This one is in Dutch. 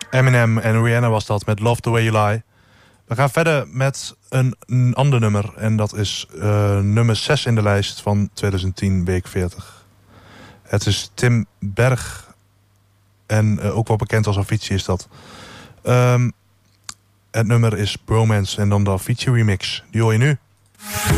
Eminem en Rihanna was dat met Love The Way You Lie. We gaan verder met een ander nummer. En dat is nummer 6 in de lijst van 2010, week 40. Het is Tim Berg. En ook wel bekend als Avicii is dat. Het nummer is Bromance en dan de Avicii remix. Die hoor je nu.